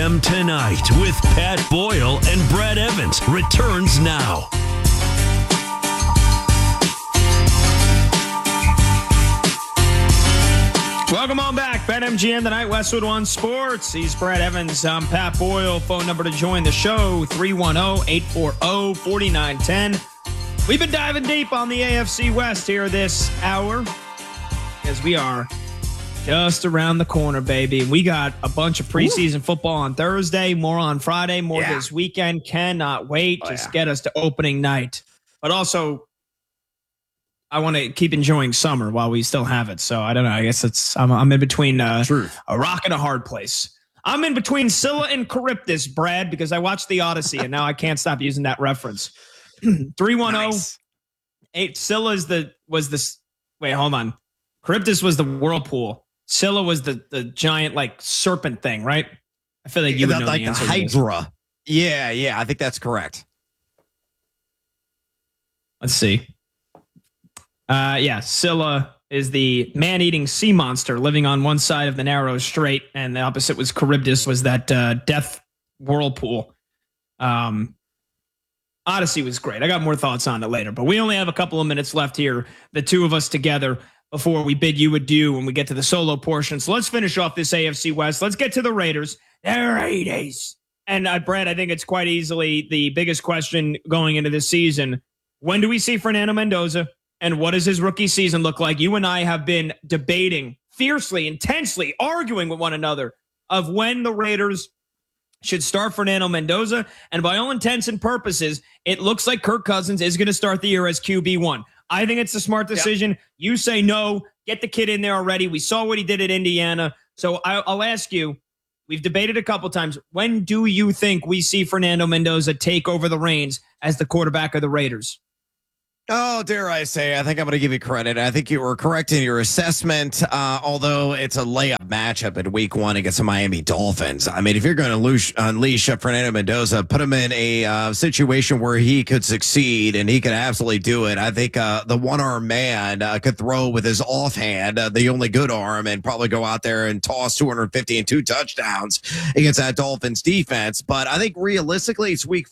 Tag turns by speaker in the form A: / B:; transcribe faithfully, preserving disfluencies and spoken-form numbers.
A: Tonight with Pat Boyle and Brad Evans returns now.
B: Welcome on back. BetMGM tonight, Westwood One Sports. He's Brad Evans. I'm Pat Boyle. Phone number to join the show, three one zero, eight four zero, four nine one zero. We've been diving deep on the A F C West here this hour as we are just around the corner, baby. We got a bunch of preseason Ooh. football on Thursday, more on Friday, more yeah. this weekend. Cannot wait. Oh, Just yeah. get us to opening night. But also, I want to keep enjoying summer while we still have it. So I don't know. I guess it's I'm, I'm in between uh, a rock and a hard place. I'm in between Scylla and Charybdis, Brad, because I watched the Odyssey and now I can't stop using that reference. three one zero eight Scylla is the was this. Wait, hold on. Charybdis was the whirlpool. Scylla was the the giant like serpent thing, right? I feel like you would know
C: like
B: the answer.
C: The Hydra. Yeah, yeah, I think that's correct.
B: Let's see. Uh, yeah, Scylla is the man-eating sea monster living on one side of the narrow strait, and the opposite was Charybdis, was that uh, death whirlpool. Um, Odyssey was great. I got more thoughts on it later, but we only have a couple of minutes left here, the two of us together, before we bid you adieu when we get to the solo portion. So let's finish off this A F C West. Let's get to the Raiders. The Raiders. And uh, Brad, I think it's quite easily the biggest question going into this season. When do we see Fernando Mendoza? And what does his rookie season look like? You and I have been debating fiercely, intensely, arguing with one another of when the Raiders should start Fernando Mendoza. And by all intents and purposes, it looks like Kirk Cousins is going to start the year as Q B one. I think it's a smart decision. Yep. You say no, get the kid in there already. We saw what he did at Indiana. So I, I'll ask you, we've debated a couple times. When do you think we see Fernando Mendoza take over the reins as the quarterback of the Raiders?
C: Oh, dare I say, I think I'm going to give you credit. I think you were correct in your assessment, uh, although it's a layup matchup in week one against the Miami Dolphins. I mean, if you're going to unleash, unleash Fernando Mendoza, put him in a uh, situation where he could succeed and he could absolutely do it. I think uh, the one-arm man uh, could throw with his offhand, uh, the only good arm, and probably go out there and toss two hundred fifty and two touchdowns against that Dolphins defense. But I think realistically, it's week